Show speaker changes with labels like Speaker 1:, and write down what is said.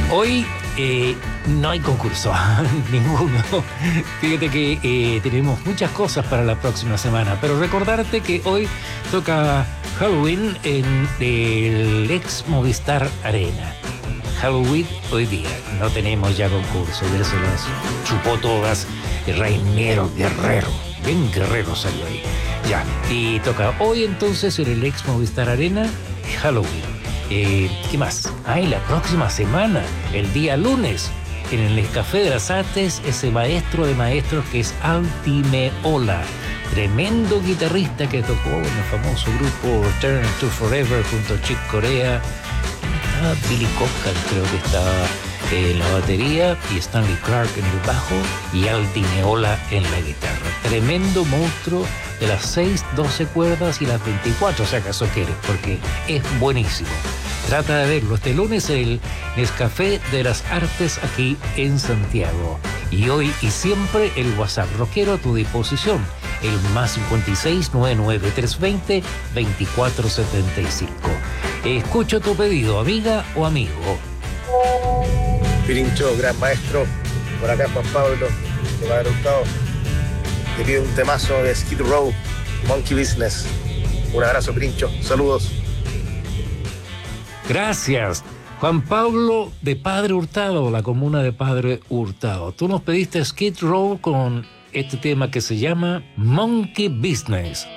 Speaker 1: Hoy no hay concurso, ninguno. Fíjate que tenemos muchas cosas para la próxima semana, pero recordarte que hoy toca Halloween en el ex Movistar Arena. Halloween hoy día, no tenemos ya concurso, ya se las chupó todas el Reinero Guerrero. Bien guerrero salió ahí. Ya, y toca hoy entonces en el ex Movistar Arena, Halloween. ¿Qué más? Y la próxima semana, el día lunes, en el Café de las Artes, ese maestro de maestros que es Alti Meola, tremendo guitarrista que tocó en el famoso grupo Return to Forever junto a Chick Corea. Billy Cobham creo que estaba en la batería y Stanley Clark en el bajo y Alti Meola en la guitarra. Tremendo monstruo de las 6, 12 cuerdas y las 24, si acaso quieres, porque es buenísimo. Trata de verlo este lunes en el Nescafé de las Artes aquí en Santiago. Y hoy y siempre el WhatsApp rockero a tu disposición, el +56 99 320 2475. Escucho tu pedido, amiga o amigo.
Speaker 2: Pirincho, gran maestro, por acá Juan Pablo, de Padre Hurtado. Te pido un temazo de Skid Row, Monkey Business. Un abrazo, Pirincho, saludos.
Speaker 1: Gracias. Juan Pablo de Padre Hurtado, la comuna de Padre Hurtado. Tú nos pediste Skid Row con este tema que se llama Monkey Business.